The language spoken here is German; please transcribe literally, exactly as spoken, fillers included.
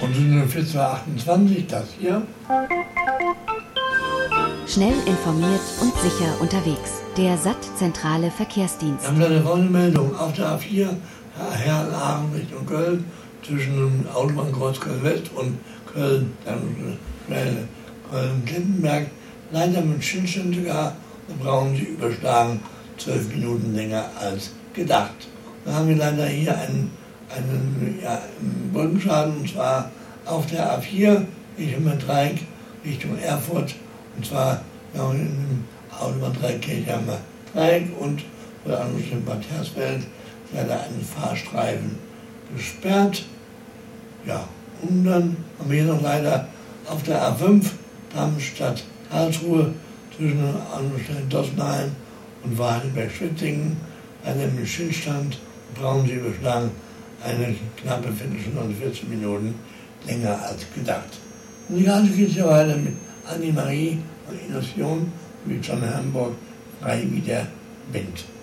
Und sind vierzehn Uhr achtundzwanzig, das hier. Schnell informiert und sicher unterwegs. Der S A T-zentrale Verkehrsdienst. Wir haben da eine folgende Meldung. Auf der A vier, Herrenhagen Richtung Köln, zwischen dem Autobahnkreuz Köln-West und Köln, dann Köln-Klintenberg, leider mit Schildstand sogar, da brauchen Sie überschlagen zwölf Minuten länger als gedacht. Da haben wir leider hier einen, einen, ja, einen Brückenschaden, und zwar auf der A vier Richtung Dreieck Richtung Erfurt, und zwar ja, in dem Autobahndreieck Kirchheimer Dreieck und bei der Anschluss Bad Hersfeld ist leider ein Fahrstreifen gesperrt. Ja, und dann haben wir hier noch leider auf der A fünf Darmstadt-Karlsruhe zwischen Anschluss Dossenheim und Wadenberg-Schwitzingen, leider mit Stillstand, brauchen Sie überschlagen eine knappe Viertelstunde und vierzehn Minuten länger als gedacht. Und die ganze geht es ja weiter mit Annemarie und Illusion wie John Hamburg, frei wie der Wind.